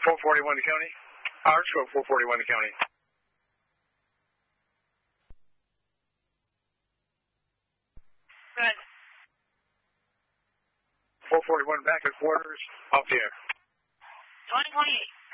441 to County. Archwell 441 to County. Good. 441 back at quarters. Off the air. 2028.